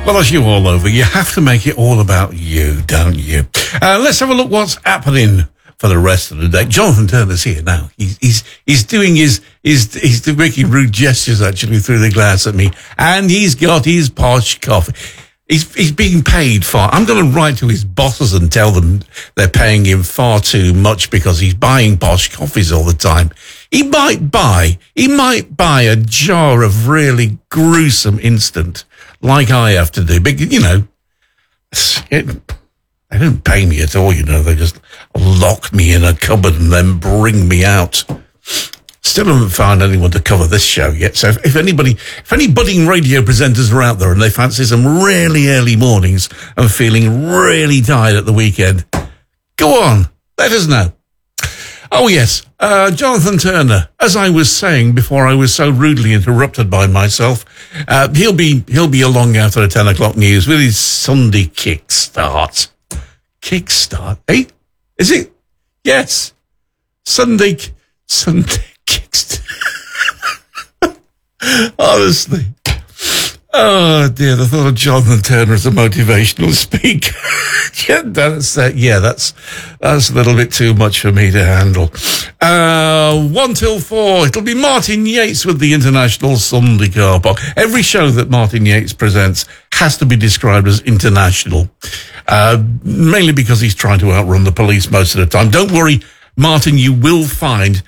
Well, as you all over, you have to make it all about you, don't you? Let's have a look what's happening for the rest of the day. Jonathan Turner's here now. He's doing he's making rude gestures actually through the glass at me, and he's got his posh coffee. He's being paid far. I'm going to write to his bosses and tell them they're paying him far too much because he's buying posh coffees all the time. He might buy a jar of really gruesome instant like I have to do. But, you know, they don't pay me at all, you know. They just lock me in a cupboard and then bring me out. Still haven't found anyone to cover this show yet. So if any budding radio presenters are out there and they fancy some really early mornings and feeling really tired at the weekend, go on, let us know. Oh yes, Jonathan Turner, as I was saying before I was so rudely interrupted by myself, he'll be along after the 10 o'clock news with his Sunday kickstart. Kickstart, eh? Is it? Yes. Sunday kickstart. Honestly. Oh dear, the thought of Jonathan Turner as a motivational speaker. That's a little bit too much for me to handle. 1 till 4, it'll be Martin Yates with the International Sunday Car Park. Every show that Martin Yates presents has to be described as international. Mainly because he's trying to outrun the police most of the time. Don't worry, Martin, you will find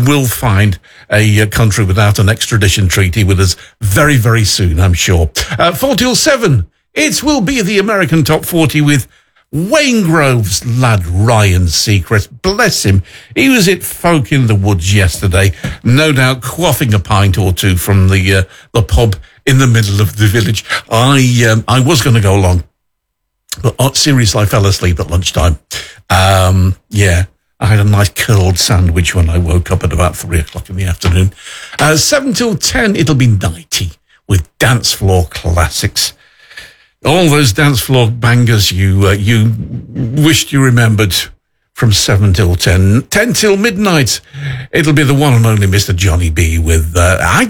a country without an extradition treaty with us very, very soon, I'm sure. 4 till 7, it will be the American Top 40 with Wayne Grove's lad Ryan Seacrest. Bless him. He was at Folk in the Woods yesterday, no doubt quaffing a pint or two from the pub in the middle of the village. I was going to go along, but seriously, I fell asleep at lunchtime. Yeah. I had a nice curled sandwich when I woke up at about 3 o'clock in the afternoon. 7 till 10, it'll be 90 with dance floor classics. All those dance floor bangers you wished you remembered from 7 till 10. 10 till midnight, it'll be the one and only Mr. Johnny B with, a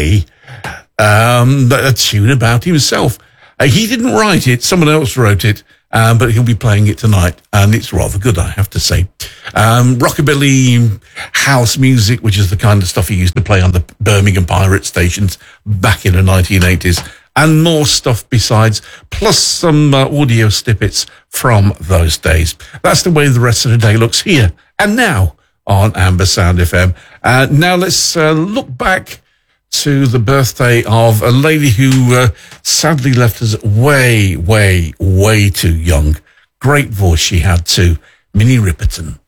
tune about himself. He didn't write it, someone else wrote it. But he'll be playing it tonight, and it's rather good, I have to say. Rockabilly, house music, which is the kind of stuff he used to play on the Birmingham pirate stations back in the 1980s, and more stuff besides, plus some audio snippets from those days. That's the way the rest of the day looks here and now on Amber Sound FM. Now let's look back to the birthday of a lady who sadly left us way, way, way too young. Great voice she had too, Minnie Riperton.